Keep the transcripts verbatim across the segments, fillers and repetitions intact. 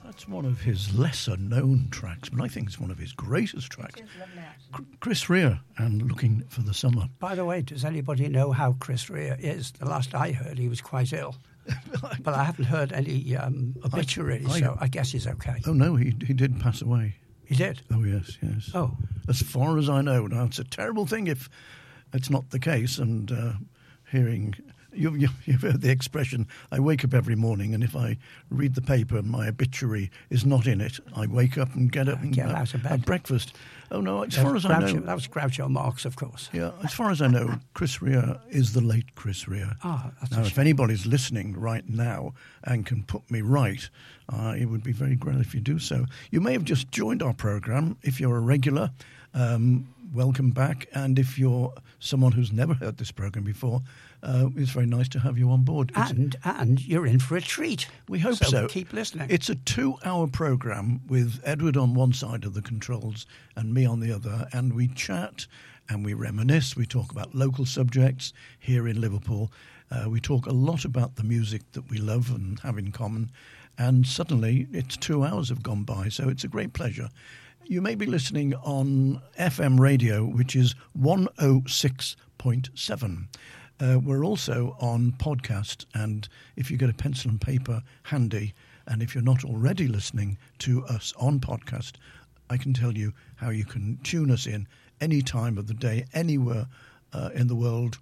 That's one of his lesser-known tracks, but I think it's one of his greatest tracks. Chris Rea and Looking for the Summer. By the way, does anybody know how Chris Rea is? The last I heard, he was quite ill. But I haven't heard any um, obituary, I, I, so I guess he's okay. Oh, no, he he did pass away. He did? Oh, yes, yes. Oh. As far as I know. Now, it's a terrible thing if it's not the case, and uh, hearing... You, you, you've heard the expression, I wake up every morning and if I read the paper and my obituary is not in it, I wake up and get up and get have, out of bed. have breakfast. Oh, no, as that far as Groucho, I know... That was Groucho Marx, of course. Yeah, as far as I know, Chris Rea is the late Chris Rea. Oh, that's now, if anybody's listening right now and can put me right, uh, it would be very great if you do so. You may have just joined our programme. If you're a regular, um, welcome back. And if you're someone who's never heard this programme before, uh, it's very nice to have you on board. It's, and and you're in for a treat. We hope so. so. Keep listening. It's a two-hour programme with Edward on one side of the controls and me on the other, and we chat and we reminisce. We talk about local subjects here in Liverpool. Uh, we talk a lot about the music that we love and have in common, and suddenly it's two hours have gone by, so it's a great pleasure. You may be listening on F M radio, which is one oh six point seven. Uh, we're also on podcast, and if you get a pencil and paper handy, and if you're not already listening to us on podcast, I can tell you how you can tune us in any time of the day, anywhere uh, in the world,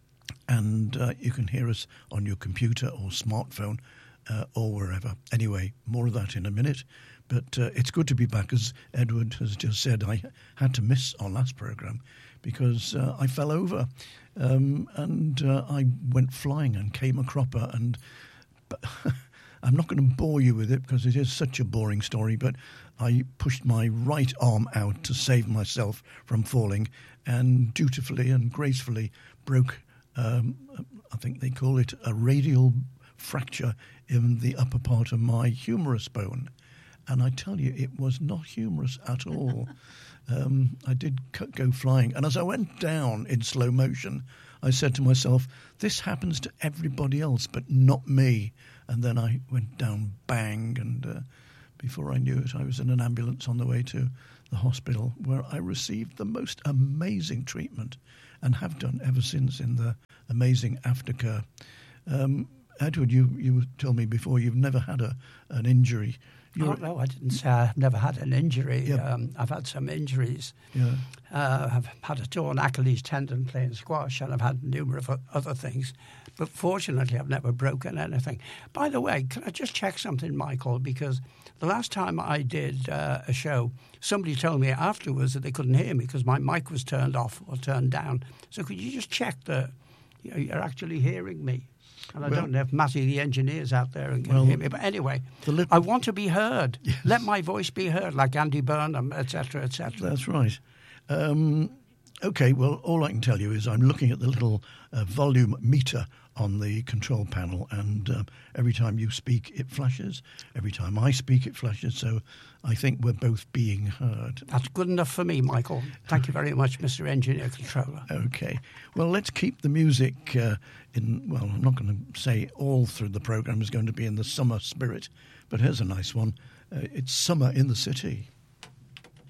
and uh, you can hear us on your computer or smartphone uh, or wherever. Anyway, more of that in a minute. But uh, it's good to be back. As Edward has just said, I had to miss our last programme because uh, I fell over um, and uh, I went flying and came a cropper. And but I'm not going to bore you with it because it is such a boring story, but I pushed my right arm out to save myself from falling and dutifully and gracefully broke, um, I think they call it a radial fracture in the upper part of my humerus bone. And I tell you, it was not humorous at all. Um, I did go flying. And as I went down in slow motion, I said to myself, this happens to everybody else, but not me. And then I went down bang. And uh, before I knew it, I was in an ambulance on the way to the hospital where I received the most amazing treatment and have done ever since in the amazing aftercare. Um, Edward, you, you told me before you've never had a an injury. Oh, no, I didn't say I've never had an injury. Yeah. Um, I've had some injuries. Yeah. Uh, I've had a torn Achilles tendon playing squash, and I've had numerous other things. But fortunately, I've never broken anything. By the way, can I just check something, Michael? Because the last time I did uh, a show, somebody told me afterwards that they couldn't hear me because my mic was turned off or turned down. So could you just check that you know, you're actually hearing me? And I well, don't know if Matty, the engineer's out there and can well, hear me. But anyway, li- I want to be heard. Yes. Let my voice be heard, like Andy Burnham, et cetera, et cetera. That's right. Um, OK, well, all I can tell you is I'm looking at the little uh, volume meter on the control panel, and uh, every time you speak, it flashes. Every time I speak, it flashes. So I think we're both being heard. That's good enough for me, Michael. Thank you very much, Mister Engineer Controller. OK. Well, let's keep the music uh, in, well, I'm not going to say all through the programme is going to be in the summer spirit, but here's a nice one. Uh, it's Summer in the City.